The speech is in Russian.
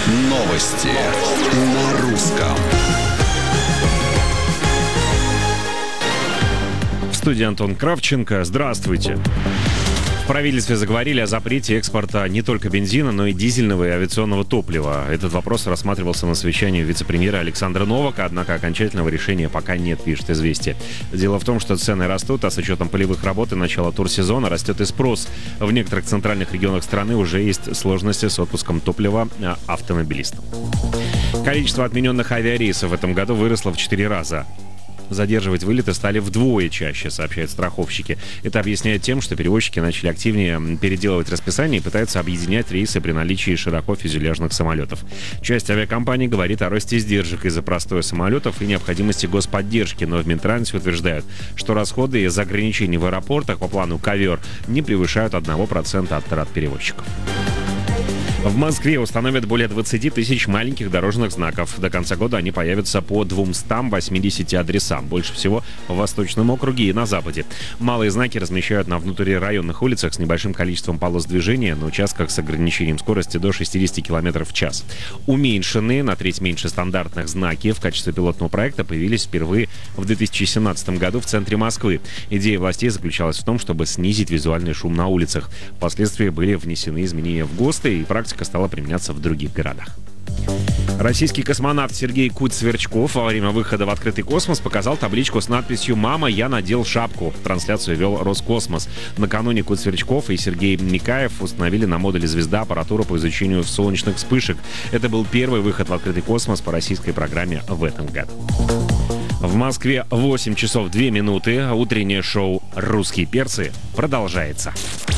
Новости на русском. В студии Антон Кравченко. Здравствуйте. В правительстве заговорили о запрете экспорта не только бензина, но и дизельного и авиационного топлива. Этот вопрос рассматривался на совещании вице-премьера Александра Новака, однако окончательного решения пока нет, пишет «Известия». Дело в том, что цены растут, а с учетом полевых работ и начала турсезона растет и спрос. В некоторых центральных регионах страны уже есть сложности с отпуском топлива автомобилистам. Количество отмененных авиарейсов в этом году выросло в 4 раза. Задерживать вылеты стали вдвое чаще, сообщают страховщики. Это объясняет тем, что перевозчики начали активнее переделывать расписание и пытаются объединять рейсы при наличии широко фюзеляжных самолетов. Часть авиакомпаний говорит о росте издержек из-за простоя самолетов и необходимости господдержки, но в Минтрансе утверждают, что расходы из-за ограничений в аэропортах по плану «Ковер» не превышают 1% от трат перевозчиков. В Москве установят более 20 тысяч маленьких дорожных знаков. До конца года они появятся по 280 адресам. Больше всего в Восточном округе и на Западе. Малые знаки размещают на внутрирайонных улицах с небольшим количеством полос движения на участках с ограничением скорости до 60 км в час. Уменьшенные, на треть меньше стандартных знаки в качестве пилотного проекта появились впервые в 2017 году в центре Москвы. Идея властей заключалась в том, чтобы снизить визуальный шум на улицах. Впоследствии были внесены изменения в ГОСТы, и практика стала применяться в других городах. Российский космонавт Сергей Куть-Сверчков во время выхода в открытый космос показал табличку с надписью «Мама, я надел шапку». Трансляцию вел Роскосмос. Накануне Куть-Сверчков и Сергей Никаев установили на модуле «Звезда» аппаратуру по изучению солнечных вспышек. Это был первый выход в открытый космос по российской программе в этом году. В Москве 8 часов 2 минуты. Утреннее шоу «Русские перцы» продолжается.